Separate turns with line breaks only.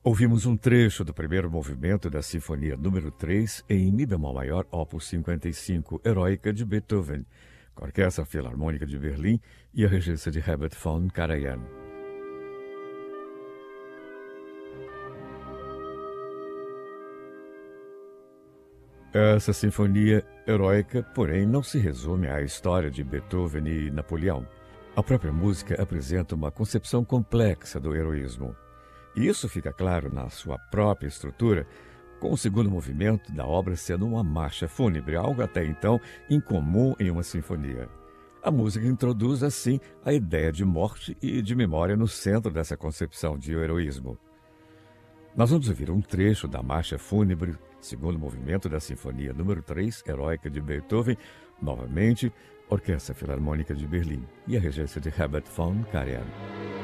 Ouvimos um trecho do primeiro movimento da Sinfonia número 3 em Mi bemol maior, opus 55, Heroica, de Beethoven, com a Orquestra Filarmônica de Berlim e a regência de Herbert von Karajan. Essa sinfonia heróica, porém, não se resume à história de Beethoven e Napoleão. A própria música apresenta uma concepção complexa do heroísmo. E isso fica claro na sua própria estrutura, com o segundo movimento da obra sendo uma marcha fúnebre, algo até então incomum em uma sinfonia. A música introduz, assim, a ideia de morte e de memória no centro dessa concepção de heroísmo. Nós vamos ouvir um trecho da marcha fúnebre, segundo movimento da Sinfonia número 3, Heroica, de Beethoven, novamente, Orquestra Filarmônica de Berlim e a regência de Herbert von Karajan.